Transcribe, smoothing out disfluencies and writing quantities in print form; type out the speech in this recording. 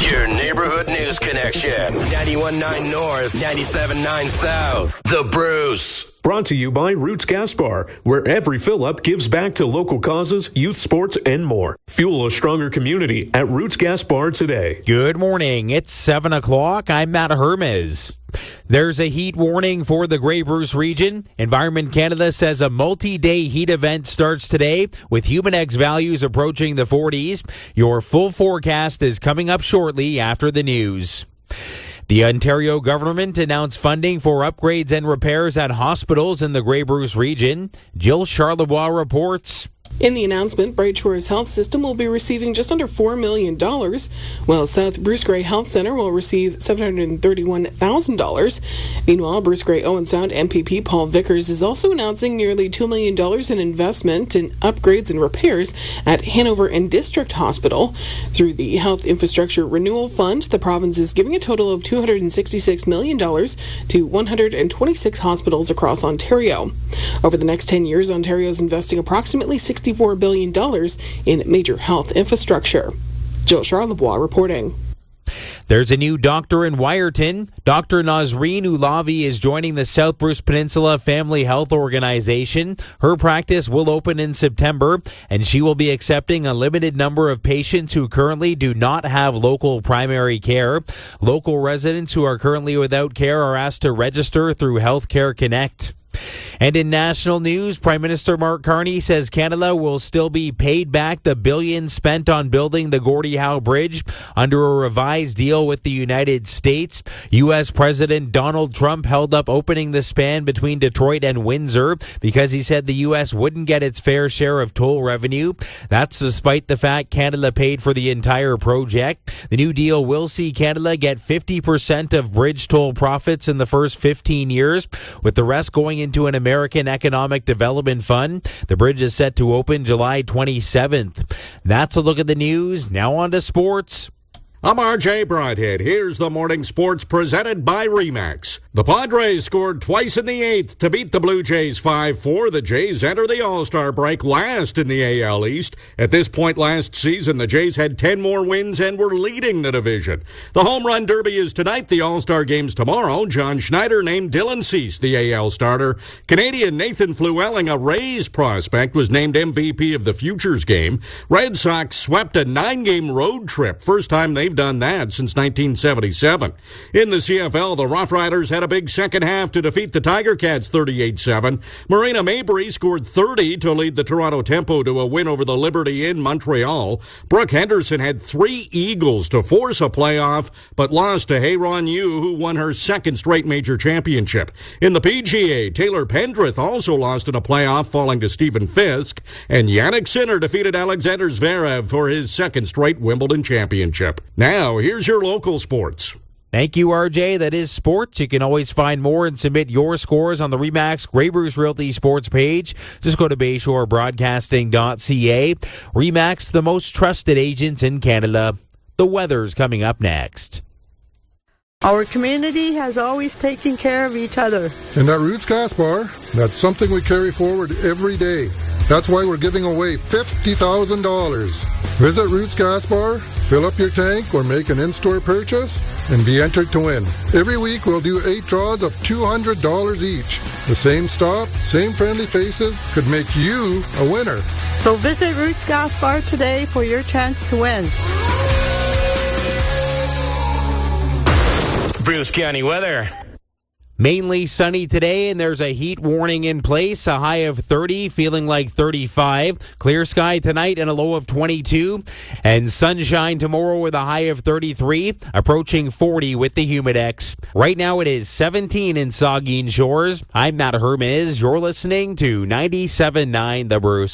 Your neighborhood news connection. 91.9 North, 97.9 South. The Bruce. Brought to you by Roots Gas Bar, where every fill-up gives back to local causes, youth sports, and more. Fuel a stronger community at Roots Gas Bar today. Good morning. It's 7 o'clock. I'm Matt Hermes. There's a heat warning for the Grey Bruce region. Environment Canada says a multi-day heat event starts today with Humidex values approaching the 40s. Your full forecast is coming up shortly after the news. The Ontario government announced funding for upgrades and repairs at hospitals in the Grey Bruce region. Jill Charlebois reports. In the announcement, Bright Shores Health System will be receiving just under $4 million, while South Bruce Grey Health Centre will receive $731,000. Meanwhile, Bruce Grey Owen Sound MPP Paul Vickers is also announcing nearly $2 million in investment in upgrades and repairs at Hanover and District Hospital. Through the Health Infrastructure Renewal Fund, the province is giving a total of $266 million to 126 hospitals across Ontario. Over the next 10 years, Ontario is investing approximately $64 billion in major health infrastructure. Jill Charlebois reporting. There's a new doctor in Wyerton. Dr. Nazreen Ulavi is joining the South Bruce Peninsula Family Health Organization. Her practice will open in September, and she will be accepting a limited number of patients who currently do not have local primary care. Local residents who are currently without care are asked to register through Healthcare Connect. And in national news, Prime Minister Mark Carney says Canada will still be paid back the billions spent on building the Gordie Howe Bridge under a revised deal with the United States. U.S. President Donald Trump held up opening the span between Detroit and Windsor because he said the U.S. wouldn't get its fair share of toll revenue. That's despite the fact Canada paid for the entire project. The new deal will see Canada get 50% of bridge toll profits in the first 15 years, with the rest going into an American Economic Development Fund. The bridge is set to open July 27th. That's a look at the news. Now on to sports. I'm RJ Broadhead. Here's the morning sports presented by RE/MAX. The Padres scored twice in the eighth to beat the Blue Jays 5-4. The Jays enter the All-Star break last in the AL East. At this point last season, the Jays had 10 more wins and were leading the division. The Home Run Derby is tonight. The All-Star game's tomorrow. John Schneider named Dylan Cease the AL starter. Canadian Nathan Flewelling, a Rays prospect, was named MVP of the Futures game. Red Sox swept a 9-game road trip. First time they've done that since 1977. In the CFL, the Rough Riders had a big second half to defeat the Tiger Cats 38-7. Marina Mabry scored 30 to lead the Toronto Tempo to a win over the Liberty in Montreal. Brooke Henderson had 3 eagles to force a playoff, but lost to Heyron Yu, who won her second straight major championship. In the PGA, Taylor Pendrith also lost in a playoff, falling to Stephen Fisk, and Yannick Sinner defeated Alexander Zverev for his second straight Wimbledon championship. Now, here's your local sports. Thank you, RJ. That is sports. You can always find more and submit your scores on the RE/MAX Grey Bruce Realty sports page. Just go to bayshorebroadcasting.ca. RE/MAX, the most trusted agents in Canada. The weather's coming up next. Our community has always taken care of each other. And at Roots Gas Bar, that's something we carry forward every day. That's why we're giving away $50,000. Visit Roots Gas Bar, fill up your tank, or make an in-store purchase, and be entered to win. Every week we'll do 8 draws of $200 each. The same stop, same friendly faces could make you a winner. So visit Roots Gas Bar today for your chance to win. Bruce County weather. Mainly sunny today, and there's a heat warning in place. A high of 30, feeling like 35. Clear sky tonight and a low of 22. And sunshine tomorrow with a high of 33, approaching 40 with the Humidex. Right now it is 17 in Saugeen Shores. I'm Matt Hermes. You're listening to 97.9 The Bruce.